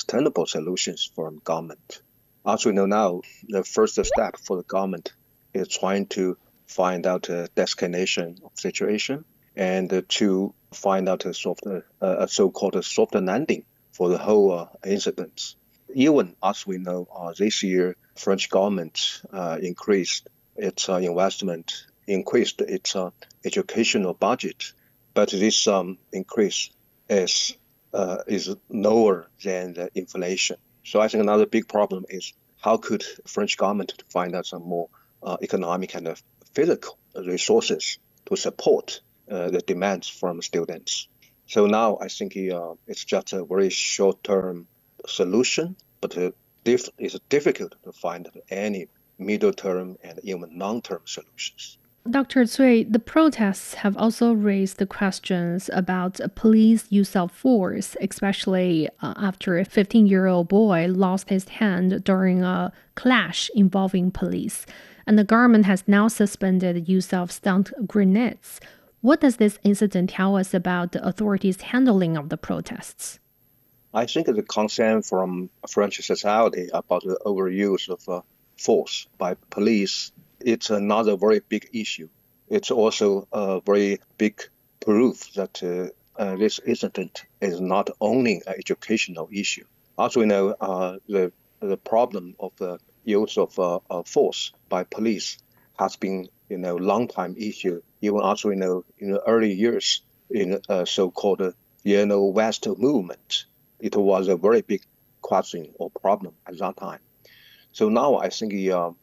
sustainable solutions from government. As we know now, the first step for the government is trying to find out a destination of situation and to find out a so-called soft landing for the whole incident. Even as we know, this year French government increased its investment, increased its educational budget, but this increase is lower than the inflation. So I think another big problem is how could French government find out some more economic and physical resources to support the demands from students. So now I think it's just a very short-term solution, but it's difficult to find any middle-term and even long-term solutions. Dr. Cui, the protests have also raised the questions about police use of force, especially after a 15-year-old boy lost his hand during a clash involving police. And the government has now suspended the use of stun grenades. What does this incident tell us about the authorities' handling of the protests? I think the concern from French society about the overuse of force by police, it's another very big issue. It's also a very big proof that this incident is not only an educational issue. As we know, the problem of the use of force by police has been long time issue. Even as we know, in the early years in so-called Yellow Vest movement, it was a very big question or problem at that time. So now I think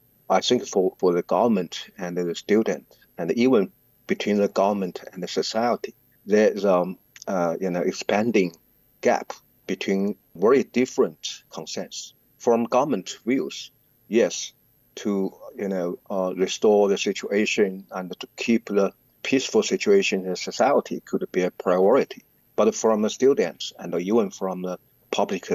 for the government and the student, and even between the government and the society, there's expanding gap between very different concerns. From government views, yes, to restore the situation and to keep the peaceful situation in society could be a priority. But from the students and even from the public,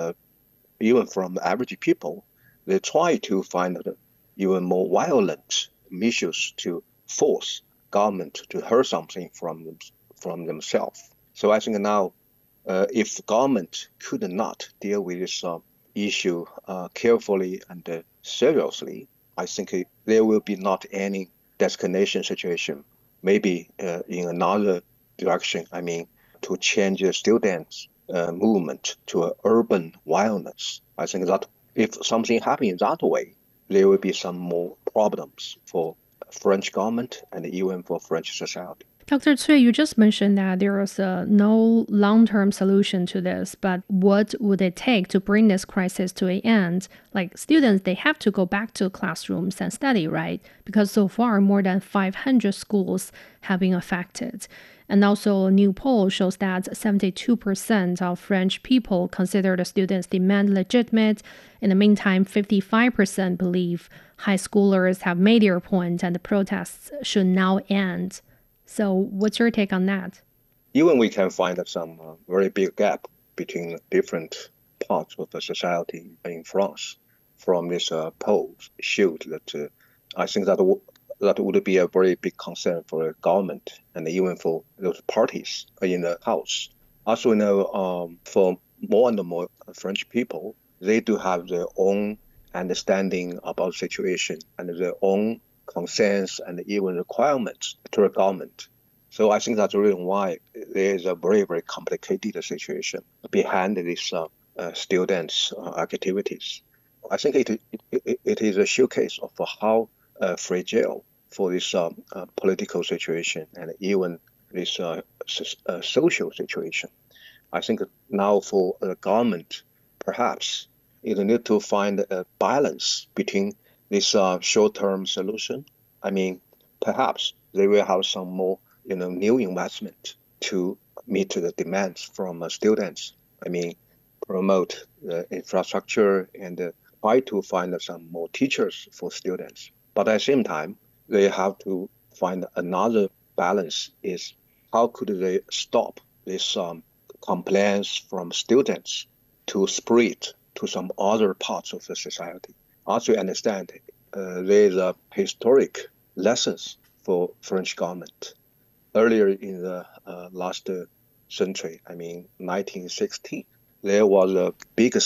even from the average people, they try to find even more violent measures to force government to hear something from themselves. So I think now, if government could not deal with this issue carefully and seriously, I think there will be not any destination situation. Maybe in another direction, to change the students' movement to an urban violence. I think that if something happens that way, there will be some more problems for French government and even for French society. Dr. Cui, you just mentioned that there is no long-term solution to this, but what would it take to bring this crisis to an end? Like students, they have to go back to classrooms and study, right? Because so far, more than 500 schools have been affected. And also, a new poll shows that 72% of French people consider the students' demand legitimate. In the meantime, 55% believe high schoolers have made their point and the protests should now end. So what's your take on that? Even we can find some very big gap between different parts of the society in France from this poll showed that I think that would be a very big concern for the government and even for those parties in the house. As we know, for more and more French people, they do have their own understanding about the situation and their own concerns and even requirements to the government. So I think that's the reason why there is a very, very complicated situation behind these students' activities. I think it is a showcase of how fragile for this political situation and even this social situation. I think now for the government, perhaps it need to find a balance between this short-term solution. Perhaps they will have some more, new investment to meet the demands from students. Promote the infrastructure and try to find some more teachers for students. But at the same time, they have to find another balance is how could they stop this complaints from students to spread to some other parts of the society. As we understand, there is a historic lessons for French government. Earlier in the last century, 1960, there was a big